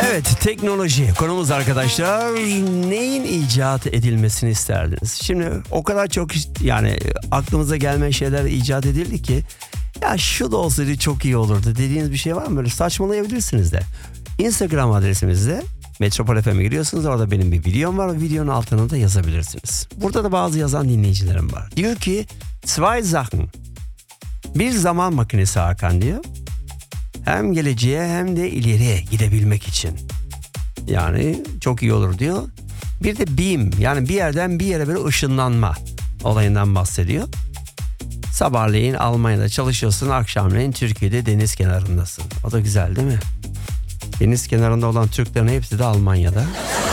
Evet, teknoloji konumuz arkadaşlar. Neyin icat edilmesini isterdiniz? Şimdi o kadar çok yani aklımıza gelmeyen şeyler icat edildi ki ya şu da olsaydı çok iyi olurdu dediğiniz bir şey var mı? Böyle saçmalayabilirsiniz de. Instagram adresimizde Metropol FM'e giriyorsunuz. Orada benim bir videom var. O videonun altına da yazabilirsiniz. Burada da bazı yazan dinleyicilerim var. Diyor ki zwei Sachen. Bir zaman makinesi Hakan diyor. Hem geleceğe hem de ileriye gidebilmek için. Yani çok iyi olur diyor. Bir de beam, yani bir yerden bir yere böyle ışınlanma olayından bahsediyor. Sabahleyin Almanya'da çalışıyorsun, akşamleyin Türkiye'de deniz kenarındasın. O da güzel değil mi? Deniz kenarında olan Türklerin hepsi de Almanya'da.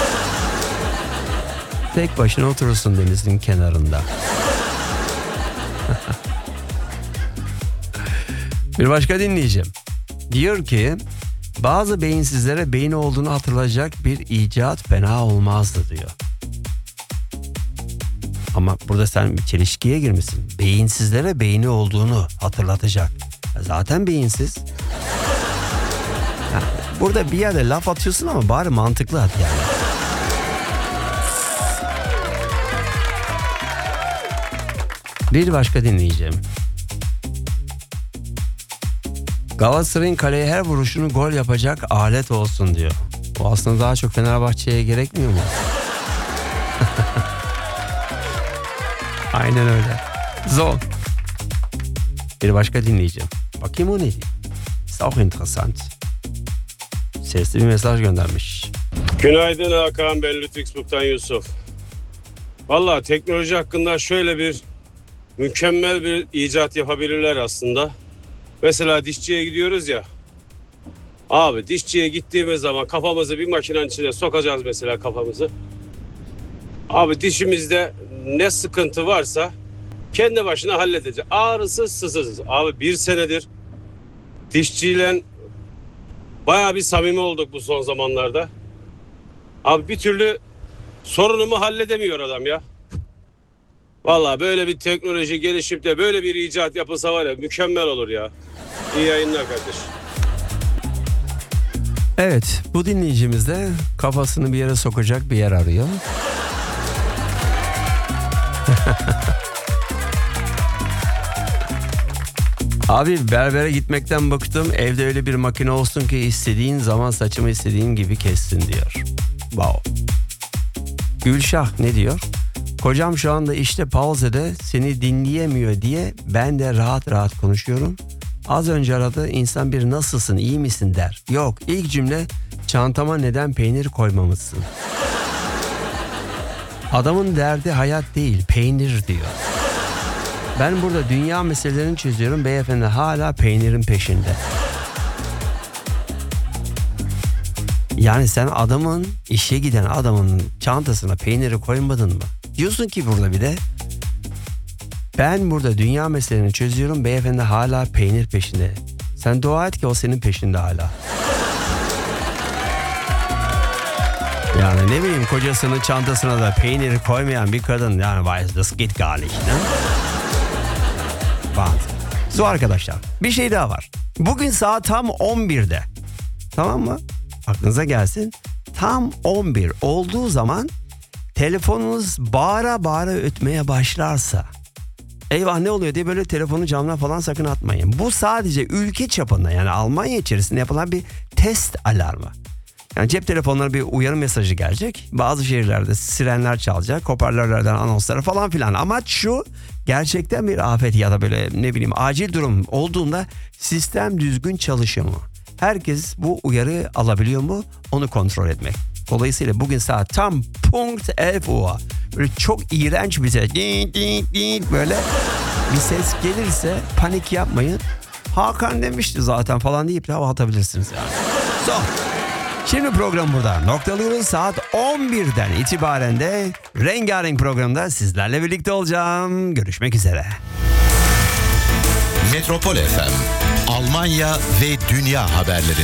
Tek başına oturursun denizin kenarında. Bir başka dinleyeceğim. Diyor ki bazı beyinsizlere beyin olduğunu hatırlayacak bir icat fena olmazdı diyor. Ama burada sen bir çelişkiye girmişsin. Beyinsizlere beyni olduğunu hatırlatacak. Zaten beyinsiz. Yani burada bir yerde laf atıyorsun ama bari mantıklı at yani. Bir başka dinleyeceğim. Galatasaray'ın kaleye her vuruşunu gol yapacak alet olsun diyor. O aslında daha çok Fenerbahçe'ye gerekmiyor mu? Aynen öyle. So. Bir başka dinleyeceğim. Bakayım o ne diyor. Ist auch interessant. Sesli bir mesaj göndermiş. Günaydın Hakan, ben Lütfüksburg'dan Yusuf. Valla teknoloji hakkında şöyle bir mükemmel bir icat yapabilirler aslında. Mesela dişçiye gidiyoruz ya. Abi dişçiye gittiğimiz zaman kafamızı bir makinenin içine sokacağız mesela kafamızı. Abi dişimizde ne sıkıntı varsa kendi başına halledecek. Ağrısız sızsız. Abi bir senedir dişçiyle bayağı bir samimi olduk bu son zamanlarda. Abi bir türlü sorunumu halledemiyor adam ya. Vallahi böyle bir teknoloji gelişip de böyle bir icat yapılsa var ya mükemmel olur ya. İyi yayınlar kardeş. Evet, bu dinleyicimiz de kafasını bir yere sokacak bir yer arıyor. Abi berbere gitmekten bıktım. Evde öyle bir makine olsun ki istediğin zaman saçımı istediğin gibi kessin diyor. Wow. Gülşah ne diyor? Kocam şu anda işte pauzede, seni dinleyemiyor diye ben de rahat rahat konuşuyorum. Az önce aradı, insan bir nasılsın, iyi misin der. Yok, ilk cümle çantama neden peynir koymamışsın? Adamın derdi hayat değil, peynir diyor. Ben burada dünya meselelerini çözüyorum, beyefendi hala peynirin peşinde. Yani sen adamın, işe giden adamın çantasına peyniri koymadın mı? Diyorsun ki burada bir de ben burada dünya meselelerini çözüyorum, beyefendi hala peynir peşinde. Sen dua et ki o senin peşinde hala. Yani ne bileyim, kocasının çantasına da peyniri koymayan bir kadın, yani weiß das geht gar nicht, ne? Bak. So arkadaşlar, bir şey daha var. Bugün saat tam 11'de. Tamam mı? Aklınıza gelsin. Tam 11 olduğu zaman telefonunuz bağıra bağıra ötmeye başlarsa, eyvah ne oluyor diye böyle telefonu camdan falan sakın atmayın. Bu sadece ülke çapında, yani Almanya içerisinde yapılan bir test alarmı. Yani cep telefonlarına bir uyarı mesajı gelecek. Bazı şehirlerde sirenler çalacak, hoparlörlerden anonsları falan filan. Amaç şu, gerçekten bir afet ya da böyle ne bileyim acil durum olduğunda sistem düzgün çalışıyor mu? Herkes bu uyarı alabiliyor mu? Onu kontrol etmek. Dolayısıyla bugün saat tam punkt 11 Uhr. Böyle çok iğrenç bir ses. Böyle bir ses gelirse panik yapmayın. Hakan demişti zaten falan deyip de hava atabilirsiniz yani. So. Şimdi program burada noktalıyoruz. Saat 11'den itibaren de Rengarenk programda sizlerle birlikte olacağım. Görüşmek üzere. Metropol FM, Almanya ve dünya haberleri.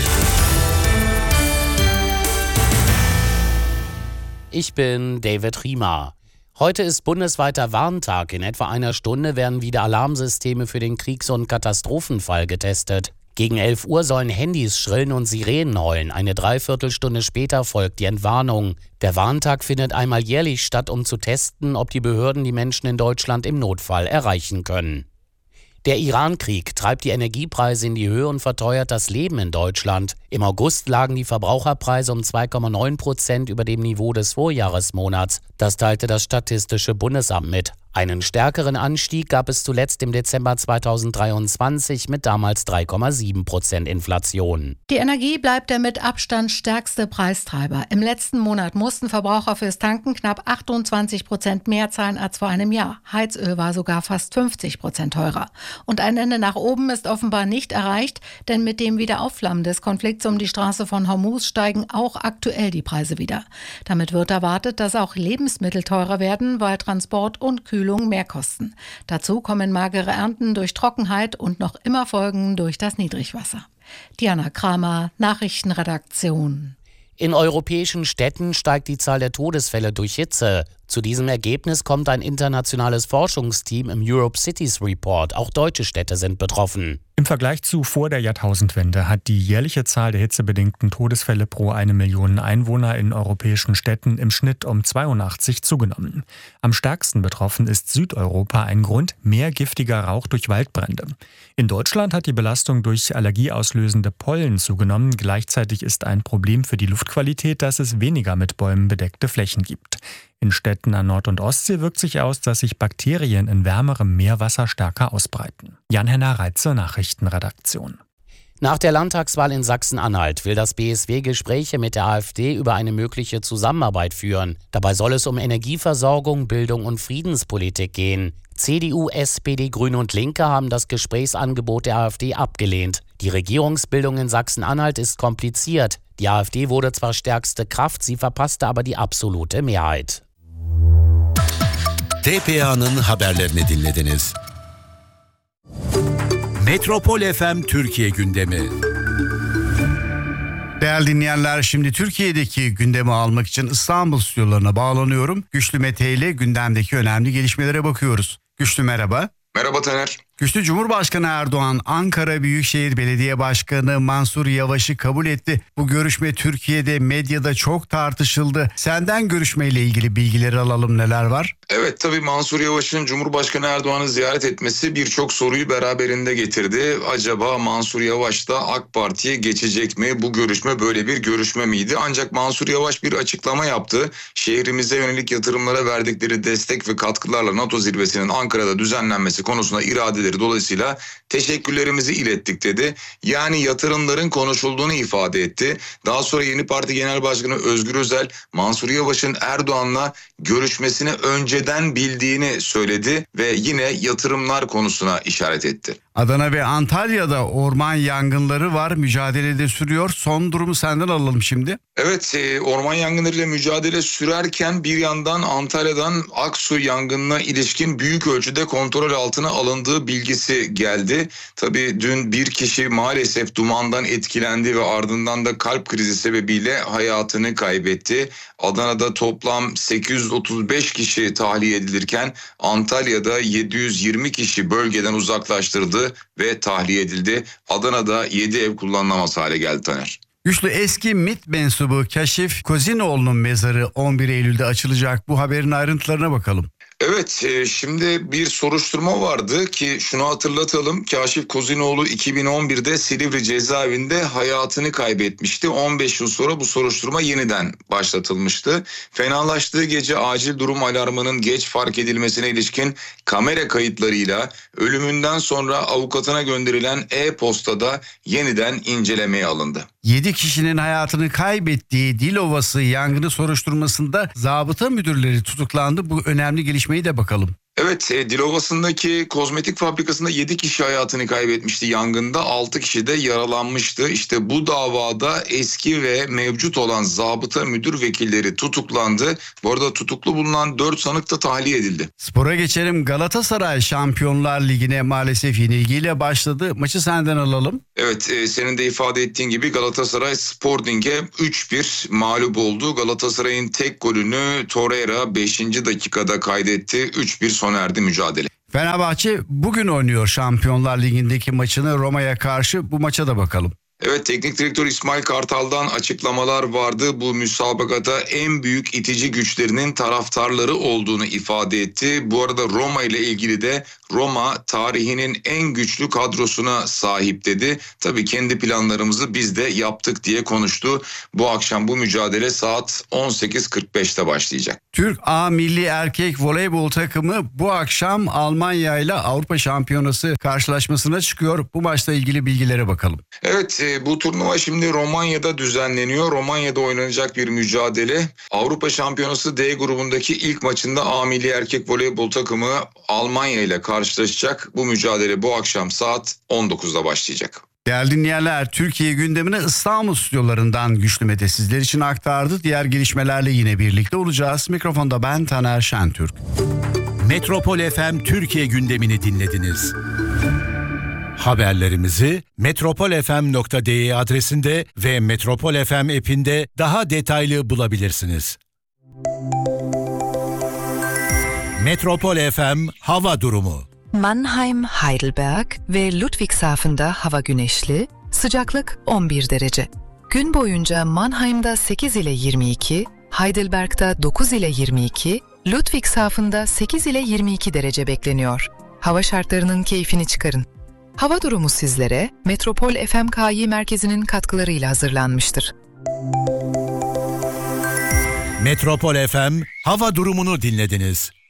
Ich bin David Riemer. Heute ist bundesweiter Warntag. In etwa einer Stunde werden wieder Alarmsysteme für den Kriegs- und Katastrophenfall getestet. Gegen 11 Uhr sollen Handys schrillen und Sirenen heulen. Eine Dreiviertelstunde später folgt die Entwarnung. Der Warntag findet einmal jährlich statt, um zu testen, ob die Behörden die Menschen in Deutschland im Notfall erreichen können. Der Iran-Krieg treibt die Energiepreise in die Höhe und verteuert das Leben in Deutschland. Im August lagen die Verbraucherpreise um 2,9% über dem Niveau des Vorjahresmonats. Das teilte das Statistische Bundesamt mit. Einen stärkeren Anstieg gab es zuletzt im Dezember 2023 mit damals 3,7% Inflation. Die Energie bleibt der mit Abstand stärkste Preistreiber. Im letzten Monat mussten Verbraucher fürs Tanken knapp 28% mehr zahlen als vor einem Jahr. Heizöl war sogar fast 50% teurer. Und ein Ende nach oben ist offenbar nicht erreicht, denn mit dem Wiederaufflammen des Konflikts um die Straße von Hormuz steigen auch aktuell die Preise wieder. Damit wird erwartet, dass auch Lebensmittel teurer werden, weil Transport und Kühlung mehr kosten. Dazu kommen magere Ernten durch Trockenheit und noch immer Folgen durch das Niedrigwasser. Diana Kramer, Nachrichtenredaktion. In europäischen Städten steigt die Zahl der Todesfälle durch Hitze. Zu diesem Ergebnis kommt ein internationales Forschungsteam im Europe Cities Report. Auch deutsche Städte sind betroffen. Im Vergleich zu vor der Jahrtausendwende hat die jährliche Zahl der hitzebedingten Todesfälle pro 1 Million Einwohner in europäischen Städten im Schnitt um 82 zugenommen. Am stärksten betroffen ist Südeuropa, ein Grund mehr giftiger Rauch durch Waldbrände. In Deutschland hat die Belastung durch allergieauslösende Pollen zugenommen. Gleichzeitig ist ein Problem für die Luftqualität, dass es weniger mit Bäumen bedeckte Flächen gibt. In Städten an Nord- und Ostsee wirkt sich aus, dass sich Bakterien in wärmerem Meerwasser stärker ausbreiten. Jan-Henner Reitze, Nachrichtenredaktion. Nach der Landtagswahl in Sachsen-Anhalt will das BSW Gespräche mit der AfD über eine mögliche Zusammenarbeit führen. Dabei soll es um Energieversorgung, Bildung und Friedenspolitik gehen. CDU, SPD, Grüne und Linke haben das Gesprächsangebot der AfD abgelehnt. Die Regierungsbildung in Sachsen-Anhalt ist kompliziert. Die AfD wurde zwar stärkste Kraft, sie verpasste aber die absolute Mehrheit. TPA'nın haberlerini dinlediniz. Metropol FM Türkiye gündemi. Değerli dinleyenler, şimdi Türkiye'deki gündemi almak için İstanbul stüdyolarına bağlanıyorum. Güçlü Mete ile gündemdeki önemli gelişmelere bakıyoruz. Güçlü merhaba. Merhaba Taner. Güçlü, Cumhurbaşkanı Erdoğan Ankara Büyükşehir Belediye Başkanı Mansur Yavaş'ı kabul etti. Bu görüşme Türkiye'de, medyada çok tartışıldı. Senden görüşmeyle ilgili bilgileri alalım, neler var? Evet, tabii Mansur Yavaş'ın Cumhurbaşkanı Erdoğan'ı ziyaret etmesi birçok soruyu beraberinde getirdi. Acaba Mansur Yavaş da AK Parti'ye geçecek mi? Bu görüşme böyle bir görüşme miydi? Ancak Mansur Yavaş bir açıklama yaptı. Şehrimize yönelik yatırımlara verdikleri destek ve katkılarla NATO zirvesinin Ankara'da düzenlenmesi konusunda iradeleri dolayısıyla teşekkürlerimizi ilettik dedi. Yani yatırımların konuşulduğunu ifade etti. Daha sonra Yeni Parti Genel Başkanı Özgür Özel, Mansur Yavaş'ın Erdoğan'la görüşmesini önceden bildiğini söyledi ve yine yatırımlar konusuna işaret etti. Adana ve Antalya'da orman yangınları var, mücadelede sürüyor. Son durumu senden alalım şimdi. Evet, orman yangınlarıyla mücadele sürerken bir yandan Antalya'dan Aksu yangınına ilişkin büyük ölçüde kontrol altına alındığı bilgisi geldi. Tabii dün bir kişi maalesef dumandan etkilendi ve ardından da kalp krizi sebebiyle hayatını kaybetti. Adana'da toplam 835 kişi tahliye edilirken Antalya'da 720 kişi bölgeden uzaklaştırıldı ve tahliye edildi. Adana'da 7 ev kullanılamaz hale geldi Taner. Güçlü, eski MİT mensubu Kaşif Kozinoğlu'nun mezarı 11 Eylül'de açılacak. Bu haberin ayrıntılarına bakalım. Evet, şimdi bir soruşturma vardı ki şunu hatırlatalım. Kaşif Kozinoğlu 2011'de Silivri cezaevinde hayatını kaybetmişti. 15 yıl sonra bu soruşturma yeniden başlatılmıştı. Fenalaştığı gece acil durum alarmının geç fark edilmesine ilişkin kamera kayıtlarıyla ölümünden sonra avukatına gönderilen e-postada yeniden incelemeye alındı. 7 kişinin hayatını kaybettiği Dilovası yangını soruşturmasında zabıta müdürleri tutuklandı. Bu önemli gelişmeyi de bakalım. Evet, Dilovası'ndaki kozmetik fabrikasında 7 kişi hayatını kaybetmişti yangında, 6 kişi de yaralanmıştı. İşte bu davada eski ve mevcut olan zabıta müdür vekilleri tutuklandı. Bu arada tutuklu bulunan 4 sanık da tahliye edildi. Spora geçelim. Galatasaray Şampiyonlar Ligi'ne maalesef yenilgiyle başladı. Maçı senden alalım. Evet, senin de ifade ettiğin gibi Galatasaray Sporting'e 3-1 mağlup oldu. Galatasaray'ın tek golünü Torreira 5. dakikada kaydetti. 3-1 sona erdi mücadele. Fenerbahçe bugün oynuyor Şampiyonlar Ligi'ndeki maçını Roma'ya karşı. Bu maça da bakalım. Evet, teknik direktör İsmail Kartal'dan açıklamalar vardı. Bu müsabakada en büyük itici güçlerinin taraftarları olduğunu ifade etti. Bu arada Roma ile ilgili de Roma tarihinin en güçlü kadrosuna sahip dedi. Tabii kendi planlarımızı biz de yaptık diye konuştu. Bu akşam bu mücadele saat 18.45'te başlayacak. Türk A milli erkek voleybol takımı bu akşam Almanya ile Avrupa Şampiyonası karşılaşmasına çıkıyor. Bu maçla ilgili bilgilere bakalım. Evet, bu turnuva şimdi Romanya'da düzenleniyor. Romanya'da oynanacak bir mücadele. Avrupa Şampiyonası D grubundaki ilk maçında A milli erkek voleybol takımı Almanya ile karşılaşacak. Bu mücadele bu akşam saat 19'da başlayacak. Değerli dinleyenler, Türkiye gündemini İstanbul stüdyolarından Güçlü Mete sizler için aktardı. Diğer gelişmelerle yine birlikte olacağız. Mikrofonda ben Taner Şentürk. Metropol FM Türkiye gündemini dinlediniz. Haberlerimizi metropolfm.de adresinde ve Metropol FM app'inde daha detaylı bulabilirsiniz. Metropol FM hava durumu. Mannheim, Heidelberg ve Ludwigshafen'da hava güneşli, sıcaklık 11 derece. Gün boyunca Mannheim'da 8 ile 22, Heidelberg'da 9 ile 22, Ludwigshafen'da 8 ile 22 derece bekleniyor. Hava şartlarının keyfini çıkarın. Hava durumu sizlere Metropol FMKİ merkezinin katkılarıyla hazırlanmıştır. Metropol FM hava durumunu dinlediniz.